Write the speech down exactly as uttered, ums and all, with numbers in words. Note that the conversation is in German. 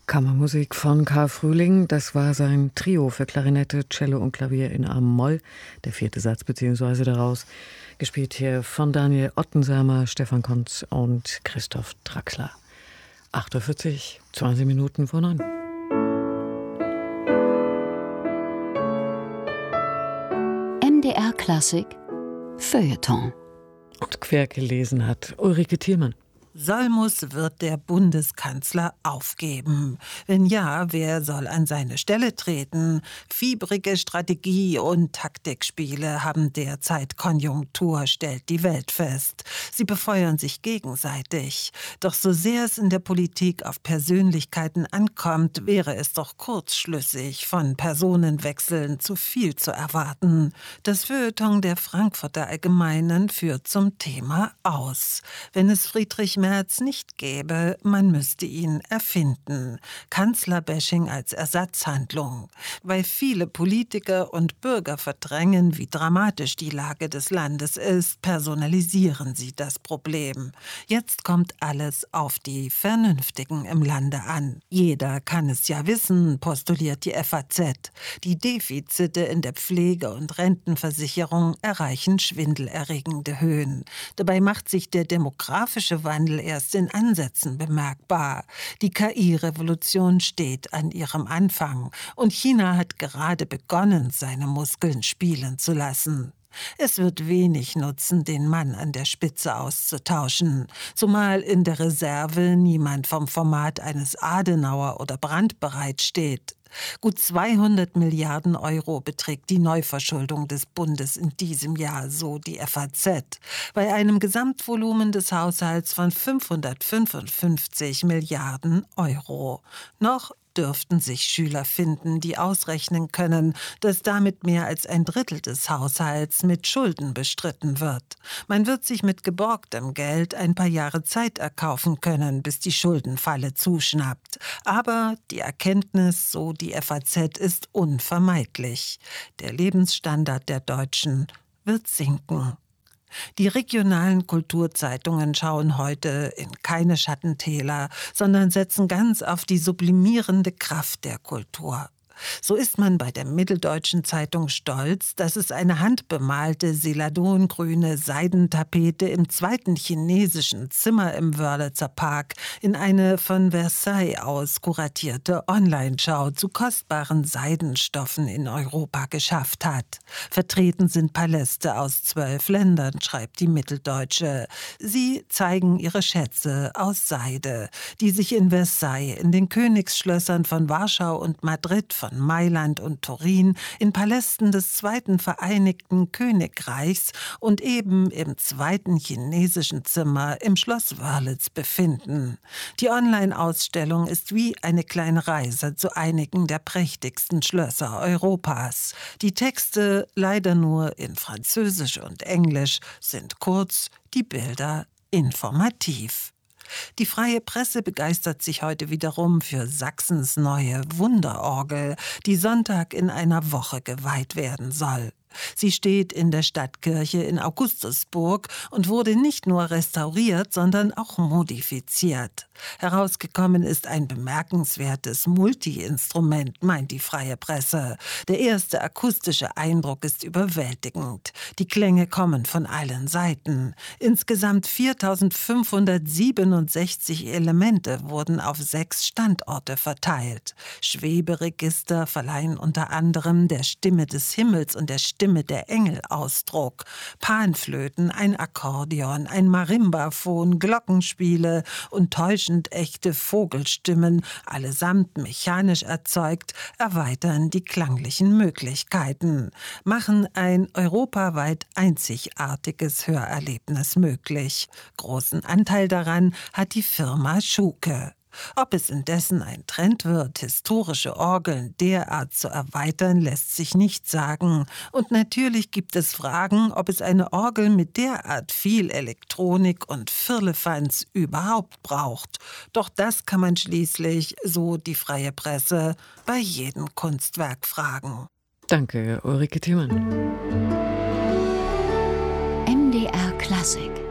Kammermusik von Karl Frühling, das war sein Trio für Klarinette, Cello und Klavier in A-Moll, der vierte Satz beziehungsweise daraus, gespielt hier von Daniel Ottensamer, Stefan Kontz und Christoph Draxler. achtundvierzig, zwanzig Minuten vor neun. M D R Klassik Feuilleton. Und quer gelesen hat Ulrike Thielmann. Solmus wird der Bundeskanzler aufgeben. Wenn ja, wer soll an seine Stelle treten? Fiebrige Strategie- und Taktikspiele haben derzeit Konjunktur, stellt die Welt fest. Sie befeuern sich gegenseitig. Doch so sehr es in der Politik auf Persönlichkeiten ankommt, wäre es doch kurzschlüssig, von Personenwechseln zu viel zu erwarten. Das Feuilleton der Frankfurter Allgemeinen führt zum Thema aus. Wenn es Friedrich Merz nicht gäbe, man müsste ihn erfinden. Kanzlerbashing als Ersatzhandlung. Weil viele Politiker und Bürger verdrängen, wie dramatisch die Lage des Landes ist, personalisieren sie das Problem. Jetzt kommt alles auf die Vernünftigen im Lande an. Jeder kann es ja wissen, postuliert die F A Z. Die Defizite in der Pflege- und Rentenversicherung erreichen schwindelerregende Höhen. Dabei macht sich der demografische Wandel erst in Ansätzen bemerkbar. Die K I-Revolution steht an ihrem Anfang und China hat gerade begonnen, seine Muskeln spielen zu lassen. Es wird wenig nutzen, den Mann an der Spitze auszutauschen, zumal in der Reserve niemand vom Format eines Adenauer oder Brandt bereitsteht. Gut zweihundert Milliarden Euro beträgt die Neuverschuldung des Bundes in diesem Jahr, so die F A Z, bei einem Gesamtvolumen des Haushalts von fünfhundertfünfundfünfzig Milliarden Euro. Noch dürften sich Schüler finden, die ausrechnen können, dass damit mehr als ein Drittel des Haushalts mit Schulden bestritten wird. Man wird sich mit geborgtem Geld ein paar Jahre Zeit erkaufen können, bis die Schuldenfalle zuschnappt. Aber die Erkenntnis, so die F A Z, ist unvermeidlich. Der Lebensstandard der Deutschen wird sinken. Die regionalen Kulturzeitungen schauen heute in keine Schattentäler, sondern setzen ganz auf die sublimierende Kraft der Kultur. So ist man bei der Mitteldeutschen Zeitung stolz, dass es eine handbemalte celadongrüne Seidentapete im zweiten chinesischen Zimmer im Wörlitzer Park in eine von Versailles aus kuratierte Online-Schau zu kostbaren Seidenstoffen in Europa geschafft hat. Vertreten sind Paläste aus zwölf Ländern, schreibt die Mitteldeutsche. Sie zeigen ihre Schätze aus Seide, die sich in Versailles, in den Königsschlössern von Warschau und Madrid, von Mailand und Turin, in Palästen des Zweiten Vereinigten Königreichs und eben im zweiten chinesischen Zimmer im Schloss Wörlitz befinden. Die Online-Ausstellung ist wie eine kleine Reise zu einigen der prächtigsten Schlösser Europas. Die Texte, leider nur in Französisch und Englisch, sind kurz, die Bilder informativ. Die freie Presse begeistert sich heute wiederum für Sachsens neue Wunderorgel, die Sonntag in einer Woche geweiht werden soll. Sie steht in der Stadtkirche in Augustusburg und wurde nicht nur restauriert, sondern auch modifiziert. Herausgekommen ist ein bemerkenswertes Multi-Instrument, meint die freie Presse. Der erste akustische Eindruck ist überwältigend. Die Klänge kommen von allen Seiten. Insgesamt viertausendfünfhundertsiebenundsechzig Elemente wurden auf sechs Standorte verteilt. Schweberegister verleihen unter anderem der Stimme des Himmels und der Stimme der Engel Ausdruck. Panflöten, ein Akkordeon, ein Marimbaphon, Glockenspiele und täuschend echte Vogelstimmen, allesamt mechanisch erzeugt, erweitern die klanglichen Möglichkeiten, machen ein europaweit einzigartiges Hörerlebnis möglich. Großen Anteil daran hat die Firma Schuke. Ob es indessen ein Trend wird, historische Orgeln derart zu erweitern, lässt sich nicht sagen. Und natürlich gibt es Fragen, ob es eine Orgel mit derart viel Elektronik und Firlefanz überhaupt braucht. Doch das kann man schließlich, so die freie Presse, bei jedem Kunstwerk fragen. Danke, Ulrike Thielmann. M D R Klassik